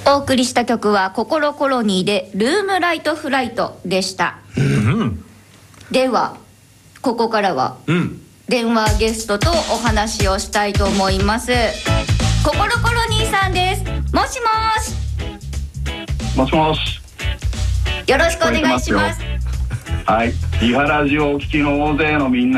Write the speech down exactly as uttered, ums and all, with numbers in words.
お送りした曲はココロコロニーでルームライトフライトでした、うん、ではここからは、うん、電話ゲストとお話をしたいと思います。ココロコロニーさんです。もしもし。 もしもし。 よろしくお願いします。 はい、リハラジオをお聞きの大勢のみんな